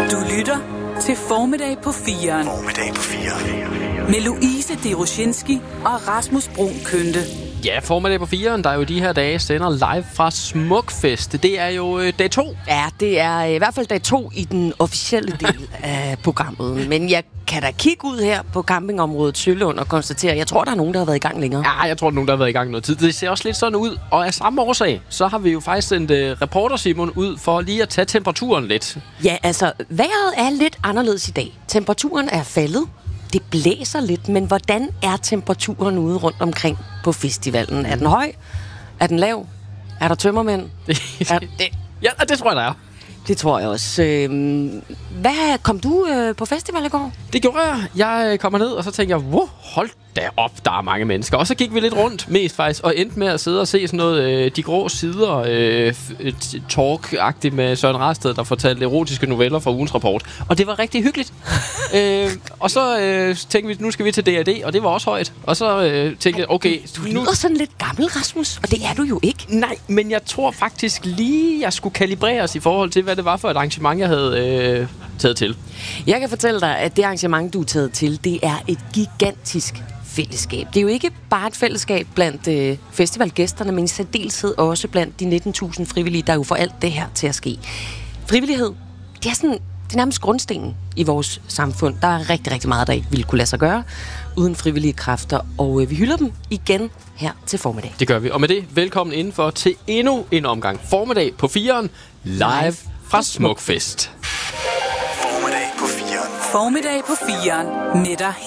Du lytter til Formiddag på 4'eren. Formiddag på 4'eren. Med Louise Deroshinski og Rasmus Bruun Kønte. Ja, Formiddag på 4'eren, der jo de her dage sender live fra Smukfest. Det er jo dag 2. Ja, det er i hvert fald dag 2 i den officielle del af programmet. Men jeg kan da kigge ud her på campingområdet Sølund og konstatere, at jeg tror, der er nogen, der har været i gang længere. Ja, jeg tror, der er nogen, der har været i gang noget tid. Det ser også lidt sådan ud. Og af samme årsag, så har vi jo faktisk sendt reporter Simon ud for lige at tage temperaturen lidt. Ja, altså, vejret er lidt anderledes i dag. Temperaturen er faldet. Det blæser lidt, men hvordan er temperaturen ude rundt omkring på festivalen? Er den høj? Er den lav? Er der tømmermænd? Ja, det tror jeg, der er. Det tror jeg også. Hvad kom du på festival i går? Det gjorde jeg. Jeg kom ned og så tænkte jeg, wow, hold da op, der er mange mennesker. Og så gik vi lidt rundt, mest faktisk, og endte med at sidde og se sådan noget De Grå Sider talk-agtigt med Søren Rasted, der fortalte erotiske noveller fra ugens rapport. Og det var rigtig hyggeligt. Og så tænkte vi, nu skal vi til D&D, og det var også højt. Og så tænkte jeg, okay... Du lyder sådan lidt gammel, Rasmus, og det er du jo ikke. Nej, men jeg tror faktisk lige, jeg skulle kalibreres i forhold til, hvad det var for et arrangement, jeg havde taget til. Jeg kan fortælle dig, at det arrangement, du er taget til, det er et gigantisk fællesskab. Det er jo ikke bare et fællesskab blandt festivalgæsterne, men i særdeleshed også blandt de 19.000 frivillige, der jo får alt det her til at ske. Frivillighed, det er nærmest grundstenen i vores samfund. Der er rigtig, rigtig meget, der ikke ville kunne lade sig gøre uden frivillige kræfter, og vi hylder dem igen her til formiddag. Det gør vi, og med det, velkommen indenfor til endnu en omgang Formiddag på 4'eren, live fra Smukfest. Formiddag på 4'eren. Formiddag på 4'eren med dig